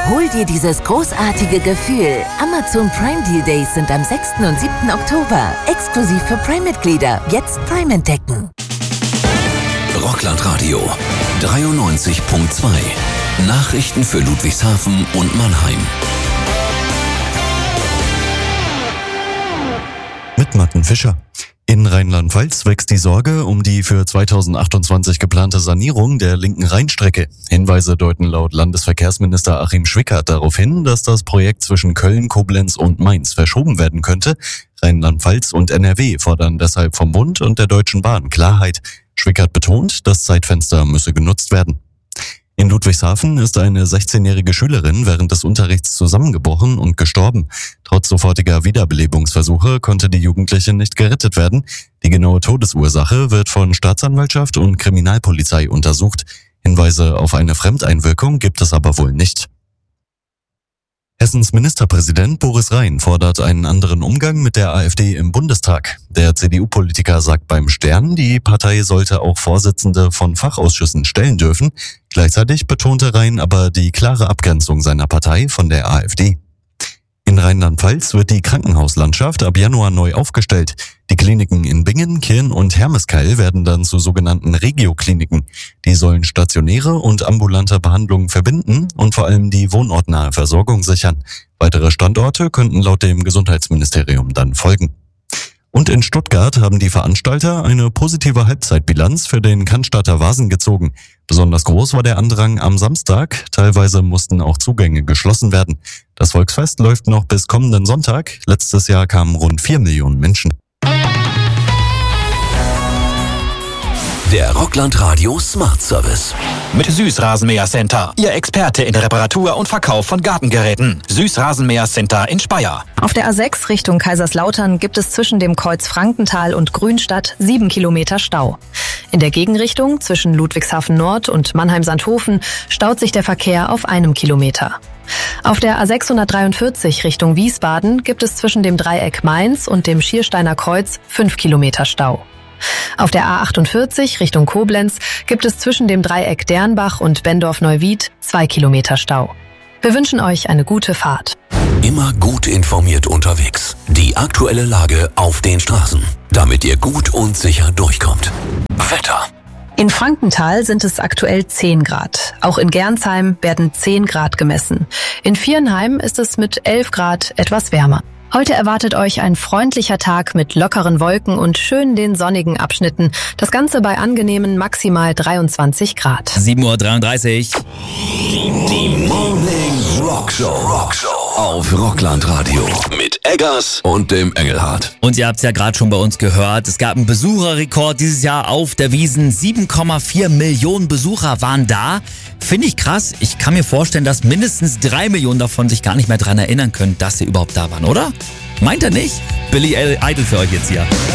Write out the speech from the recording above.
Hol dir dieses großartige Gefühl. Amazon Prime Deal Days sind am 6. und 7. Oktober. Exklusiv für Prime-Mitglieder. Jetzt Prime entdecken. Rockland Radio 93.2. Nachrichten für Ludwigshafen und Mannheim. Mit Martin Fischer. In Rheinland-Pfalz wächst die Sorge um die für 2028 geplante Sanierung der linken Rheinstrecke. Hinweise deuten laut Landesverkehrsminister Achim Schwickert darauf hin, dass das Projekt zwischen Köln, Koblenz und Mainz verschoben werden könnte. Rheinland-Pfalz und NRW fordern deshalb vom Bund und der Deutschen Bahn Klarheit. Schwickert betont, das Zeitfenster müsse genutzt werden. In Ludwigshafen ist eine 16-jährige Schülerin während des Unterrichts zusammengebrochen und gestorben. Trotz sofortiger Wiederbelebungsversuche konnte die Jugendliche nicht gerettet werden. Die genaue Todesursache wird von Staatsanwaltschaft und Kriminalpolizei untersucht. Hinweise auf eine Fremdeinwirkung gibt es aber wohl nicht. Hessens Ministerpräsident Boris Rhein fordert einen anderen Umgang mit der AfD im Bundestag. Der CDU-Politiker sagt beim Stern, die Partei sollte auch Vorsitzende von Fachausschüssen stellen dürfen. Gleichzeitig betonte Rhein aber die klare Abgrenzung seiner Partei von der AfD. In Rheinland-Pfalz wird die Krankenhauslandschaft ab Januar neu aufgestellt. Die Kliniken in Bingen, Kirn und Hermeskeil werden dann zu sogenannten Regio-Kliniken. Die sollen stationäre und ambulante Behandlungen verbinden und vor allem die wohnortnahe Versorgung sichern. Weitere Standorte könnten laut dem Gesundheitsministerium dann folgen. Und in Stuttgart haben die Veranstalter eine positive Halbzeitbilanz für den Cannstatter Vasen gezogen. Besonders groß war der Andrang am Samstag. Teilweise mussten auch Zugänge geschlossen werden. Das Volksfest läuft noch bis kommenden Sonntag. Letztes Jahr kamen rund 4 Millionen Menschen. Der Rockland Radio Smart Service. Mit Süßrasenmäher Center. Ihr Experte in Reparatur und Verkauf von Gartengeräten. Süßrasenmäher Center in Speyer. Auf der A6 Richtung Kaiserslautern gibt es zwischen dem Kreuz Frankenthal und Grünstadt 7 Kilometer Stau. In der Gegenrichtung zwischen Ludwigshafen Nord und Mannheim-Sandhofen staut sich der Verkehr auf 1 Kilometer. Auf der A643 Richtung Wiesbaden gibt es zwischen dem Dreieck Mainz und dem Schiersteiner Kreuz 5 Kilometer Stau. Auf der A48 Richtung Koblenz gibt es zwischen dem Dreieck Dernbach und Bendorf-Neuwied 2 Kilometer Stau. Wir wünschen euch eine gute Fahrt. Immer gut informiert unterwegs. Die aktuelle Lage auf den Straßen, damit ihr gut und sicher durchkommt. Wetter. In Frankenthal sind es aktuell 10 Grad. Auch in Gernsheim werden 10 Grad gemessen. In Viernheim ist es mit 11 Grad etwas wärmer. Heute erwartet euch ein freundlicher Tag mit lockeren Wolken und schön den sonnigen Abschnitten. Das Ganze bei angenehmen maximal 23 Grad. 7:33 Uhr. Die Morning Rockshow auf Rockland Radio mit Eggers und dem Engelhardt. Und ihr habt es ja gerade schon bei uns gehört, es gab einen Besucherrekord dieses Jahr auf der Wiesn. 7,4 Millionen Besucher waren da. Finde ich krass. Ich kann mir vorstellen, dass mindestens 3 Millionen davon sich gar nicht mehr daran erinnern können, dass sie überhaupt da waren, oder? Meint ihr nicht? Billy Idol für euch jetzt hier.